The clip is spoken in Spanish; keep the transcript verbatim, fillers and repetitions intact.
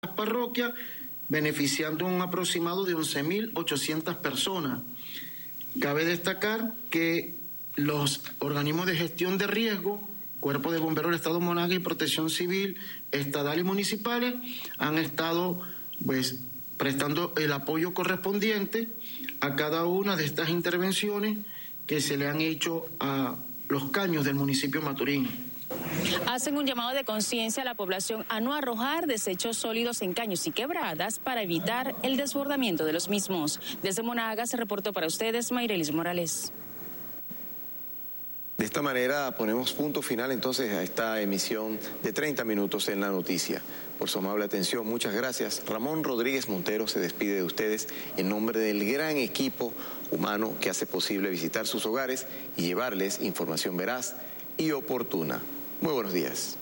parroquias, beneficiando un aproximado de once mil ochocientas personas. Cabe destacar que los organismos de gestión de riesgo, Cuerpo de Bomberos del Estado Monagas y Protección Civil estatal y municipales, han estado pues prestando el apoyo correspondiente a cada una de estas intervenciones que se le han hecho a los caños del municipio de Maturín. Hacen un llamado de conciencia a la población a no arrojar desechos sólidos en caños y quebradas para evitar el desbordamiento de los mismos. Desde Monagas se reportó para ustedes Mayrelis Morales. De esta manera ponemos punto final entonces a esta emisión de treinta minutos en la noticia. Por su amable atención, muchas gracias. Ramón Rodríguez Montero se despide de ustedes en nombre del gran equipo humano que hace posible visitar sus hogares y llevarles información veraz y oportuna. Muy buenos días.